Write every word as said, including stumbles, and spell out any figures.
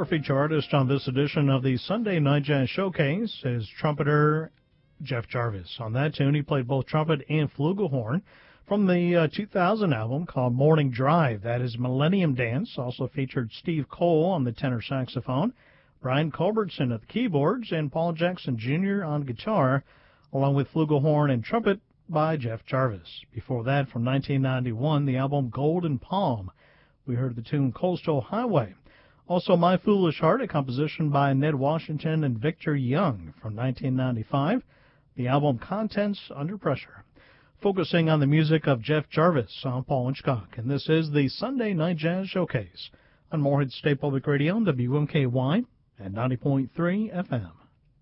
Our feature artist on this edition of the Sunday Night Jazz Showcase is trumpeter Jeff Jarvis. On that tune, he played both trumpet and flugelhorn from the uh, two thousand album called Morning Drive. That is Millennium Dance. Also featured Steve Cole on the tenor saxophone, Brian Culbertson at the keyboards, and Paul Jackson Junior on guitar, along with flugelhorn and trumpet by Jeff Jarvis. Before that, from nineteen ninety-one, the album Golden Palm, we heard the tune Coastal Highway. Also, My Foolish Heart, a composition by Ned Washington and Victor Young from nineteen ninety-five. The album Contents Under Pressure. Focusing on the music of Jeff Jarvis, I'm Paul Hitchcock, and this is the Sunday Night Jazz Showcase on Morehead State Public Radio, W M K Y, at ninety point three F M.